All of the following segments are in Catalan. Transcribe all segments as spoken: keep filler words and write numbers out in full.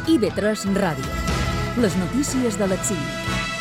I V tres Ràdio. Les notícies de les cinc.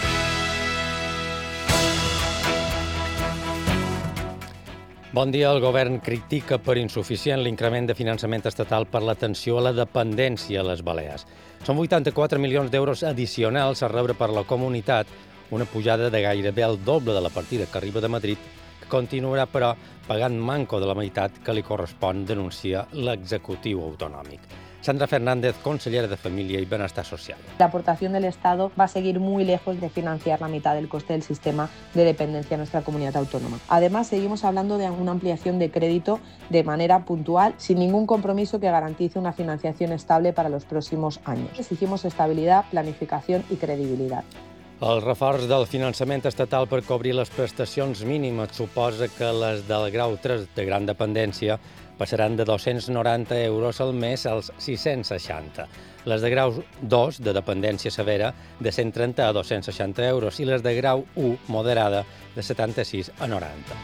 Bon dia. El govern critica per insuficient l'increment de finançament estatal per l'atenció a la dependència a les Balears. Són vuitanta-quatre milions d'euros addicionals a rebre per la comunitat, una pujada de gairebé el doble de la partida que arriba de Madrid, que continuarà, però, pagant manco de la meitat que li correspon, denuncia l'executiu autonòmic. Sandra Fernández, consellera de Família y Benestar Social. La aportación del Estado va a seguir muy lejos de financiar la mitad del coste del sistema de dependencia en nuestra comunidad autónoma. Además, seguimos hablando de una ampliación de crédito de manera puntual, sin ningún compromiso que garantice una financiación estable para los próximos años. Exigimos estabilidad, planificación y credibilidad. El reforç del finançament estatal per cobrir les prestacions mínimes suposa que les del grau tres de gran dependència passaran de dos-cents noranta euros al mes als sis-cents seixanta. Les de grau dos, de dependència severa, de cent trenta a dos-cents seixanta euros i les de grau u, moderada, de setanta-sis a noranta.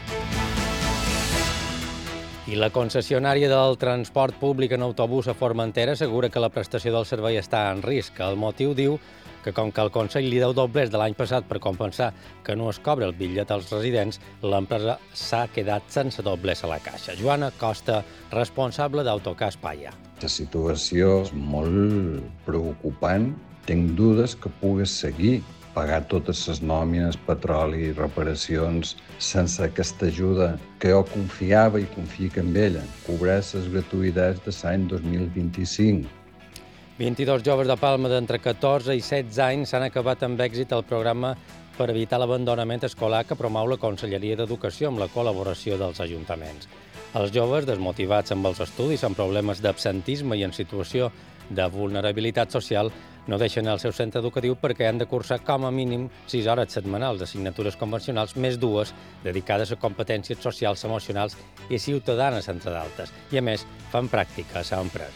I la concessionària del transport públic en autobús a Formentera assegura que la prestació del servei està en risc. El motiu, diu, que com que el Consell li deu doblers de l'any passat per compensar que no es cobra el bitllet als residents, l'empresa s'ha quedat sense doblers a la caixa. Joana Costa, responsable d'Autocar Espaia. La situació és molt preocupant. Tinc dudes que pugues seguir pagar totes les nòmines, petroli i reparacions sense aquesta ajuda que jo confiava i confio en ella. Cobrar les gratuïtats de l'any dos mil vint-i-cinc. vint-i-dos joves de Palma d'entre catorze i setze anys s'han acabat amb èxit el programa per evitar l'abandonament escolar que promou la Conselleria d'Educació amb la col·laboració dels ajuntaments. Els joves, desmotivats amb els estudis, amb problemes d'absentisme i en situació de vulnerabilitat social, no deixen el seu centre educatiu perquè han de cursar com a mínim sis hores setmanals d'assignatures convencionals, més dues dedicades a competències socials, emocionals i ciutadanes, entre d'altres. I, a més, fan pràctiques a empreses.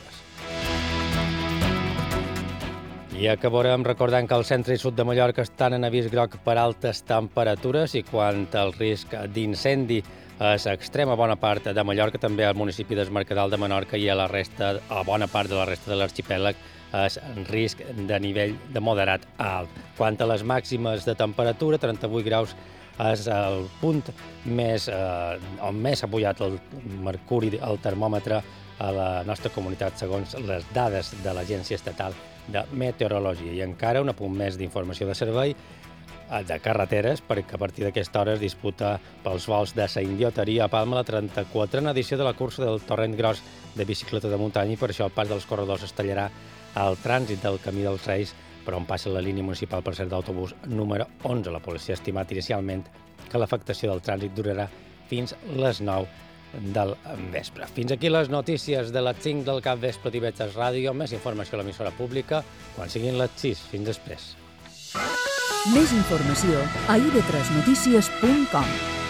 I acabarem recordant que el centre i sud de Mallorca estan en avís groc per altes temperatures i quant al risc d'incendi és extrem a bona part de Mallorca, també al municipi d'Es Mercadal de Menorca i a la resta, a bona part de la resta de l'arxipèlag és risc de nivell de moderat a alt. Quant a les màximes de temperatura, trenta-vuit graus és el punt més, eh, on més ha pujat el mercuri, el termòmetre a la nostra comunitat, segons les dades de l'Agència Estatal de Meteorologia. I encara un apunt més d'informació de servei de carreteres, perquè a partir d'aquesta hora es disputa pels vols de la Indioteria a Palma la trenta-quatrena edició de la cursa del Torrent Gros de bicicleta de muntanya i per això el pas dels corredors es tallarà al trànsit del Camí dels Reis, per on passa la línia municipal, per cert, d'autobús número onze. La policia ha estimat inicialment que l'afectació del trànsit durarà fins les nou del vespre. Fins aquí les notícies de les cinc del capvespre d'I V tres Ràdio. Més informació a l'emissora pública quan siguin les sis. Fins després. Més informació a i ve tres notícies punt com.